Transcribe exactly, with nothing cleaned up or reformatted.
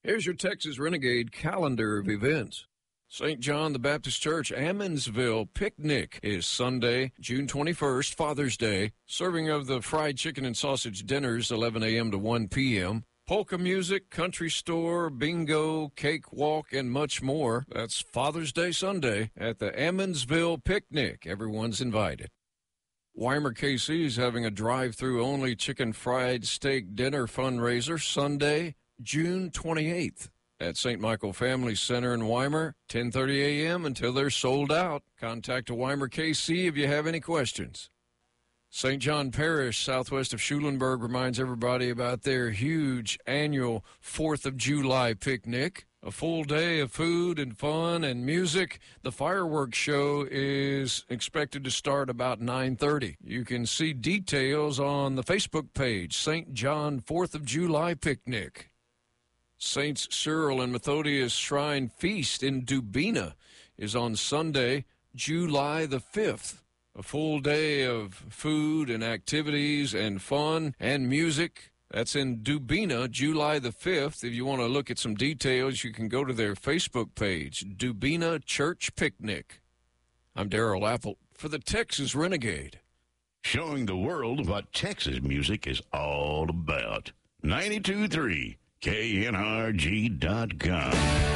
Here's your Texas Renegade calendar of events. Saint John the Baptist Church Ammonsville Picnic is Sunday, June twenty-first, Father's Day. Serving of the fried chicken and sausage dinners, eleven a.m. to one p.m. Polka music, country store, bingo, cake walk, and much more. That's Father's Day Sunday at the Ammonsville Picnic. Everyone's invited. Weimar K C is having a drive-through only chicken fried steak dinner fundraiser Sunday, June twenty-eighth at Saint Michael Family Center in Weimar, ten thirty a.m. until they're sold out. Contact a Weimar K C if you have any questions. Saint John Parish, southwest of Schulenburg, reminds everybody about their huge annual fourth of July picnic. A full day of food and fun and music. The fireworks show is expected to start about nine thirty. You can see details on the Facebook page, Saint John fourth of July Picnic. Saints Cyril and Methodius Shrine Feast in Dubina is on Sunday, July the fifth. A full day of food and activities and fun and music. That's in Dubina, July the fifth. If you want to look at some details, you can go to their Facebook page, Dubina Church Picnic. I'm Darrell Apple for the Texas Renegade. Showing the world what Texas music is all about. ninety-two point three K N R G dot com.